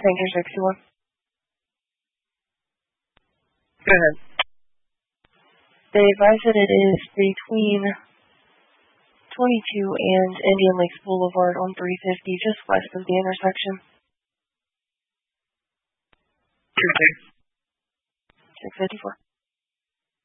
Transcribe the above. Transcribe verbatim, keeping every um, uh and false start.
Tanker sixty-one. Go ahead. They advise that it is between twenty-two and Indian Lakes Boulevard on three fifty, just west of the intersection. Two two. six fifty-four.